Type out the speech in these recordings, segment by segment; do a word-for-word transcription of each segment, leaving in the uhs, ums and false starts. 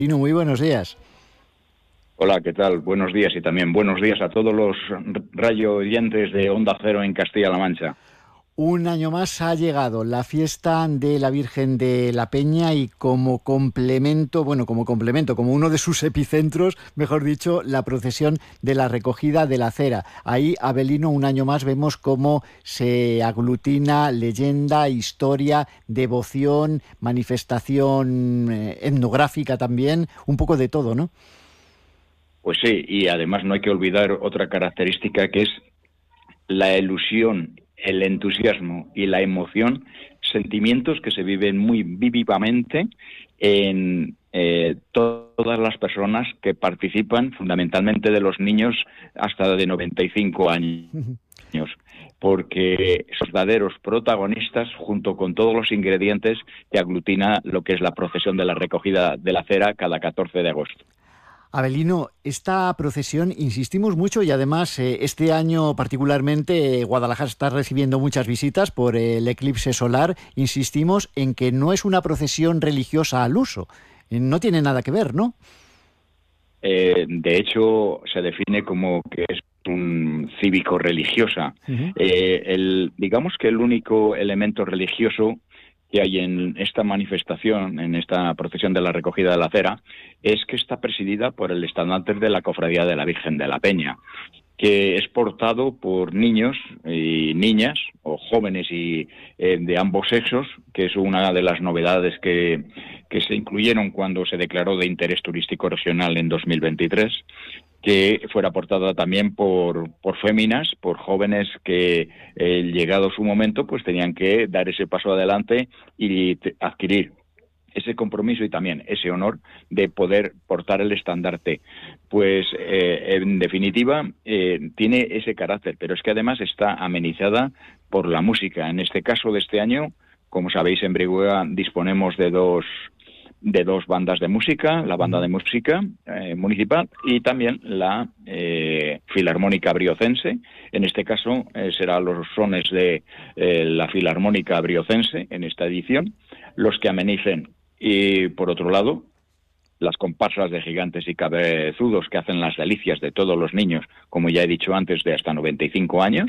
Tino, muy buenos días. Hola, ¿qué tal? Buenos días y también buenos días a todos los radio oyentes de Onda Cero en Castilla-La Mancha. Un año más ha llegado la fiesta de la Virgen de la Peña y como complemento, bueno, como complemento, como uno de sus epicentros, mejor dicho, la procesión de la recogida de la cera. Ahí, Avelino, un año más vemos cómo se aglutina leyenda, historia, devoción, manifestación eh, etnográfica también, un poco de todo, ¿no? Pues sí, y además no hay que olvidar otra característica que es la ilusión, el entusiasmo y la emoción, sentimientos que se viven muy vivamente en eh, todas las personas que participan, fundamentalmente de los niños hasta de noventa y cinco años, porque son verdaderos protagonistas junto con todos los ingredientes que aglutina lo que es la procesión de la recogida de la cera cada catorce de agosto. Avelino, esta procesión insistimos mucho y además eh, este año particularmente eh, Guadalajara está recibiendo muchas visitas por eh, el eclipse solar. Insistimos en que no es una procesión religiosa al uso. Eh, no tiene nada que ver, ¿no? Eh, de hecho, se define como que es un cívico-religiosa. Uh-huh. Eh, el, digamos que el único elemento religioso que hay en esta manifestación, en esta procesión de la recogida de la cera, es que está presidida por el estandarte de la Cofradía de la Virgen de la Peña, que es portado por niños y niñas, o jóvenes y eh, de ambos sexos, que es una de las novedades que, que se incluyeron cuando se declaró de interés turístico regional en dos mil veintitrés, que fuera portada también por, por féminas, por jóvenes que, eh, llegado su momento, pues tenían que dar ese paso adelante y te, adquirir ese compromiso y también ese honor de poder portar el estandarte. Pues eh, en definitiva eh, tiene ese carácter, pero es que además está amenizada por la música. En este caso de este año, como sabéis, en Brihuega disponemos de dos de dos bandas de música, la banda de música eh, municipal y también la eh, Filarmónica Briocense. En este caso eh, serán los sones de eh, la Filarmónica Briocense en esta edición los que amenicen. Y por otro lado, las comparsas de gigantes y cabezudos que hacen las delicias de todos los niños, como ya he dicho antes, de hasta noventa y cinco años.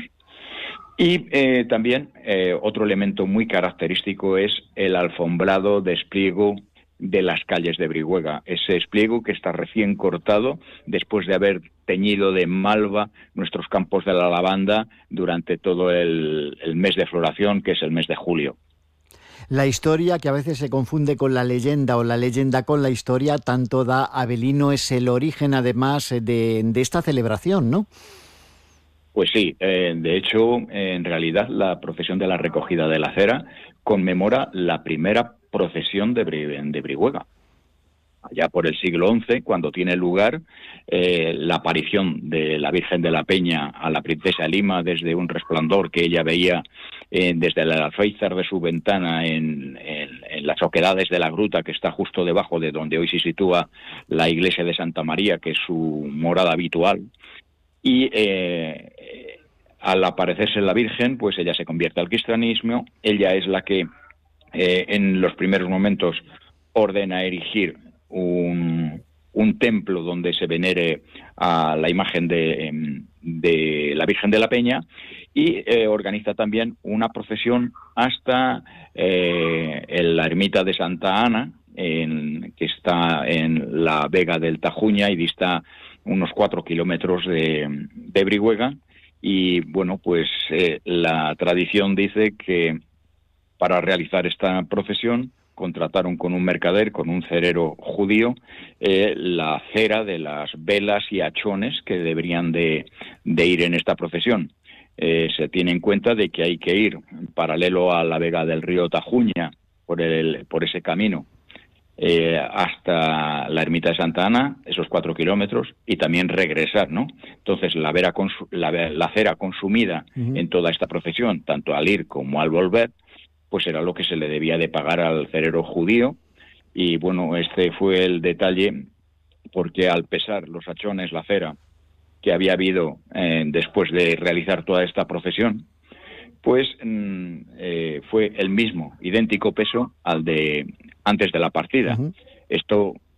Y eh, también eh, otro elemento muy característico es el alfombrado despliego de las calles de Brihuega, ese despliego que está recién cortado después de haber teñido de malva nuestros campos de la lavanda durante todo el, el mes de floración, que es el mes de julio. La historia, que a veces se confunde con la leyenda o la leyenda con la historia, tanto da Avelino, es el origen además de, de esta celebración, ¿no? Pues sí, eh, de hecho, eh, en realidad la procesión de la recogida de la cera conmemora la primera procesión de, Bri- de Brihuega. Allá por el siglo once, cuando tiene lugar eh, la aparición de la Virgen de la Peña a la princesa Lima desde un resplandor que ella veía eh, desde el alféizar de su ventana en, en, en las oquedades de la gruta que está justo debajo de donde hoy se sitúa la iglesia de Santa María, que es su morada habitual. Y eh, al aparecerse la Virgen, pues ella se convierte al cristianismo. Ella es la que eh, en los primeros momentos ordena erigir un, un templo donde se venere a la imagen de, de la Virgen de la Peña y eh, organiza también una procesión hasta eh, en la ermita de Santa Ana, en, que está en la Vega del Tajuña y dista unos cuatro kilómetros de, de Brihuega. Y bueno, pues eh, la tradición dice que para realizar esta procesión contrataron con un mercader, con un cerero judío, eh, la cera de las velas y hachones que deberían de, de ir en esta procesión. Eh, se tiene en cuenta de que hay que ir paralelo a la vega del río Tajuña, por, el, por ese camino, eh, hasta la ermita de Santa Ana, esos cuatro kilómetros, y también regresar, ¿no? Entonces, la, vera consu- la, la cera consumida uh-huh. en toda esta procesión, tanto al ir como al volver, pues era lo que se le debía de pagar al cerero judío. Y bueno, este fue el detalle, porque al pesar los hachones, la cera, que había habido eh, después de realizar toda esta procesión, pues mm, eh, fue el mismo, idéntico peso al de antes de la partida. Uh-huh. Esto